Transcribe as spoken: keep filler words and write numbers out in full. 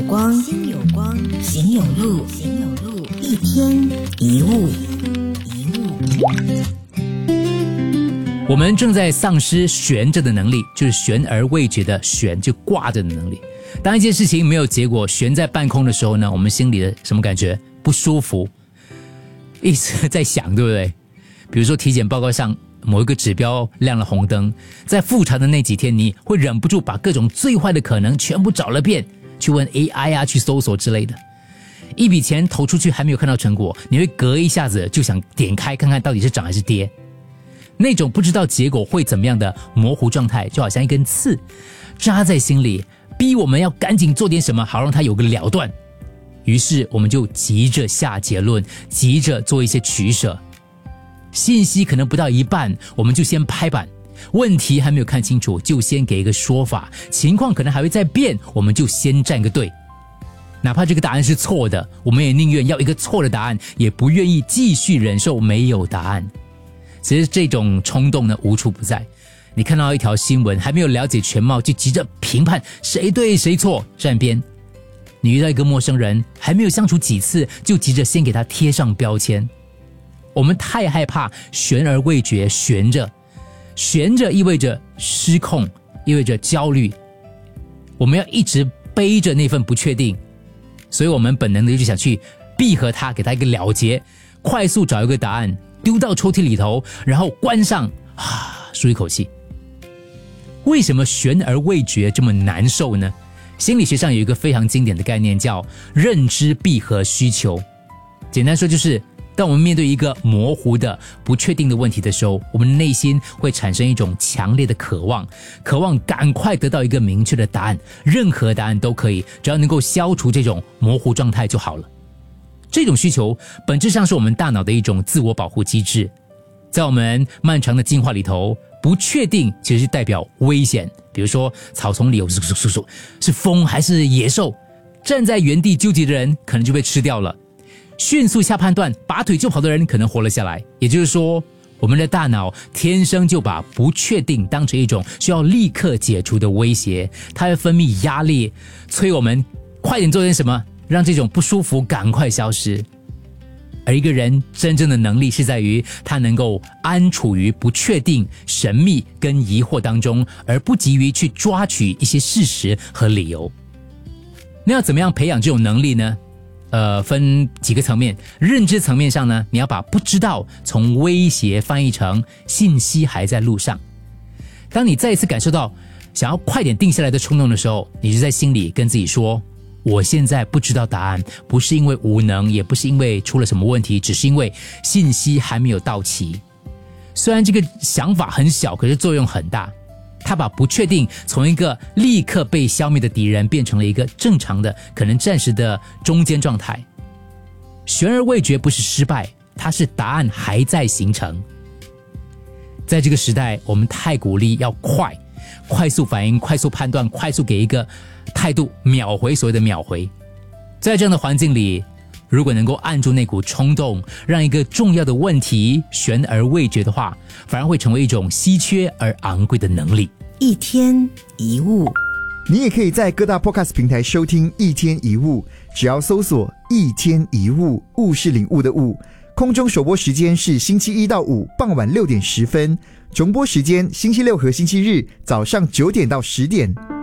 光，心有光，行有路，行有路，一天一物，一物。 我们正在丧失悬着的能力，就是悬而未决的悬，就挂着的能力。当一件事情没有结果，悬在半空的时候呢，我们心里的什么感觉？不舒服，一直在想，对不对？比如说体检报告上某一个指标亮了红灯，在复查的那几天，你会忍不住把各种最坏的可能全部找了遍，去问 A I 啊，去搜索之类的。一笔钱投出去还没有看到成果，你会隔一下子就想点开看看到底是涨还是跌。那种不知道结果会怎么样的模糊状态，就好像一根刺扎在心里，逼我们要赶紧做点什么，好让它有个了断。于是我们就急着下结论，急着做一些取舍。信息可能不到一半，我们就先拍板；问题还没有看清楚，就先给一个说法；情况可能还会再变，我们就先站个队。哪怕这个答案是错的，我们也宁愿要一个错的答案，也不愿意继续忍受没有答案。其实这种冲动呢，无处不在。你看到一条新闻，还没有了解全貌，就急着评判谁对谁错，站边。你遇到一个陌生人，还没有相处几次，就急着先给他贴上标签。我们太害怕悬而未决，悬着，悬着意味着失控，意味着焦虑。我们要一直背着那份不确定，所以我们本能的就想去闭合它，给它一个了结，快速找一个答案，丢到抽屉里头，然后关上，啊，舒一口气。为什么悬而未决这么难受呢？心理学上有一个非常经典的概念叫认知闭合需求。简单说就是，当我们面对一个模糊的不确定的问题的时候，我们内心会产生一种强烈的渴望，渴望赶快得到一个明确的答案，任何答案都可以，只要能够消除这种模糊状态就好了。这种需求本质上是我们大脑的一种自我保护机制。在我们漫长的进化里头，不确定其实是代表危险。比如说草丛里有是风还是野兽，站在原地纠结的人可能就被吃掉了，迅速下判断拔腿就跑的人可能活了下来。也就是说，我们的大脑天生就把不确定当成一种需要立刻解除的威胁，它会分泌压力，催我们快点做点什么，让这种不舒服赶快消失。而一个人真正的能力是在于他能够安处于不确定、神秘跟疑惑当中，而不急于去抓取一些事实和理由。那要怎么样培养这种能力呢？呃，分几个层面。认知层面上呢，你要把不知道从威胁翻译成信息还在路上。当你再一次感受到想要快点定下来的冲动的时候，你就在心里跟自己说，我现在不知道答案，不是因为无能，也不是因为出了什么问题，只是因为信息还没有到齐。虽然这个想法很小，可是作用很大。它把不确定从一个立刻被消灭的敌人变成了一个正常的，可能暂时的中间状态。悬而未决不是失败，它是答案还在形成。在这个时代，我们太鼓励要快，快速反应，快速判断，快速给一个态度，秒回所谓的秒回。在这样的环境里，如果能够按住那股冲动，让一个重要的问题悬而未决的话，反而会成为一种稀缺而昂贵的能力。 一天一物， 你也可以在各大 podcast 平台收听一天一物，只要搜索一天一物，物是领悟的物。空中首播时间是星期一到五傍晚六点十分，重播时间星期六和星期日早上九点到十点。